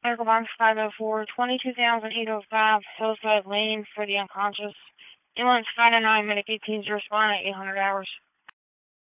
Medical Box 504, 22,805 Hillside Lane for the unconscious. Ambulance 599, Medicaid teams respond at 800 hours.